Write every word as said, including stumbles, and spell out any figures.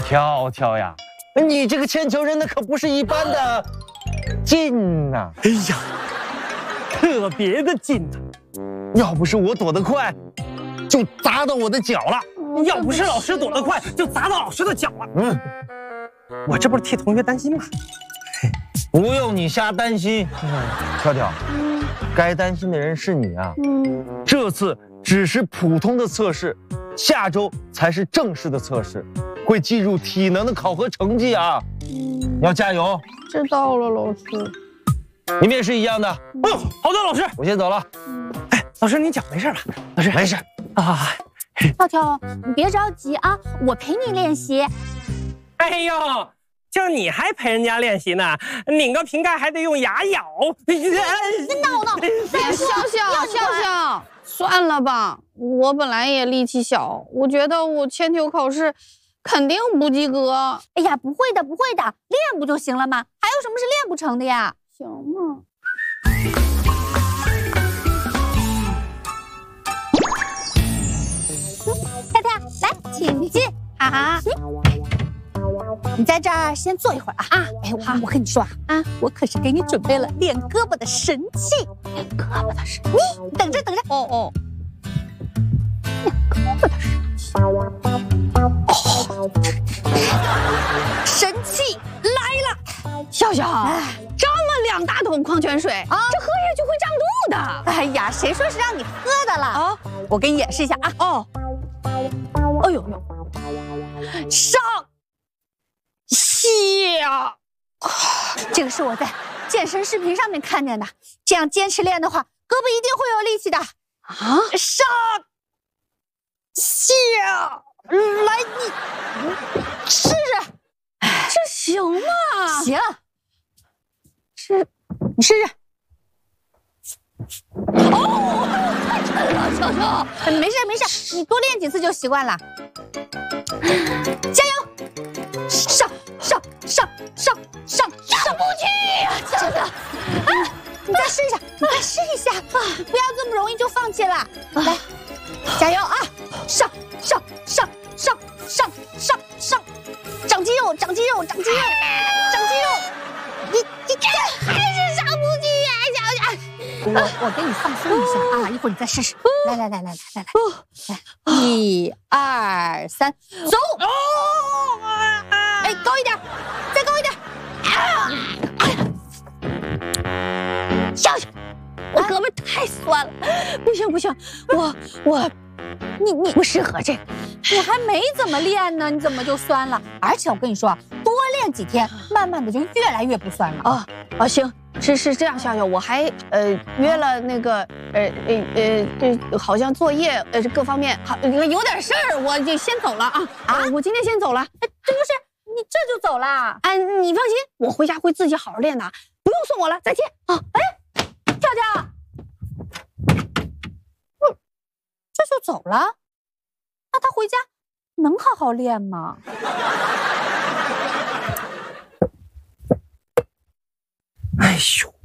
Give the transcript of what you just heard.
跳跳呀，你这个铅球扔的可不是一般的近呐、啊！ 哎呀，特别的近呐、 啊！要不是我躲得快，就砸到我的脚了； 要不是老师躲得快，就砸到老师的脚了。嗯，我这不是替同学担心吗？ 不用你瞎担心，跳跳，嗯、该担心的人是你啊。嗯，这次只是普通的测试，下周才是正式的测试，会计入体能的考核成绩啊。嗯，要加油。 知道了，老师。 你们也是一样的。 哦，好的，老师， 我先走了。 嗯，哎，老师您脚没事吧？老师没事啊。 跳跳，你别着急啊，我陪你练习。 哎呦！就你还陪人家练习呢，拧个瓶盖还得用牙咬。 闹闹， 笑笑笑笑，算了吧，我本来也力气小，我觉得我铅球考试肯定不及格。 哎呀，不会的，不会的，练不就行了吗？还有什么是练不成的呀？ 行吗？ 跳跳，来，请进。好。你在这儿先坐一会儿啊！啊，哎，我我跟你说啊，啊，我可是给你准备了练胳膊的神器。 练胳膊的神器， 你等着等着。 哦哦， 练胳膊的神器。哦，神器来了！ 笑笑，哎，这么两大桶矿泉水啊，这喝下去会胀肚的。 哎呀，谁说是让你喝的了？啊，我给你演示一下啊。 哦，哎呦呦， 上。 下， 这个是我在健身视频上面看见的。这样坚持练的话，胳膊一定会有力气的啊！上下，来你试试， 这行吗？ 行，试，你试试。 哦，太沉了，笑笑。 没事没事，你多练几次就习惯了。加油！上上上上上上不去呀！笑笑， 啊，你再试一下，你再试一下啊！不要这么容易就放弃了。来，加油啊！上上上上上上上，长肌肉，长肌肉，长肌肉，长肌肉！你你还是上不去呀，笑笑。 我我给你放松一下啊，一会儿你再试试。来来来来来来来，来，一二三，走！ 哦， 哎，高一点，再高一点！ 笑笑，我胳膊太酸了，不行不行，我我， 你你不适合这个。 你还没怎么练呢，你怎么就酸了？而且我跟你说，多练几天，慢慢的就越来越不酸了。 啊啊，行。是是这样，笑笑，我还呃约了那个呃呃呃，这好像作业呃各方面好有点事儿，我就先走了啊啊！我今天先走了。 哎，这不是你这就走了？ 哎，你放心，我回家会自己好好练的，不用送我了，再见啊！ 哎，跳跳，嗯，这就走了？那他回家能好好练吗？ 哎呦！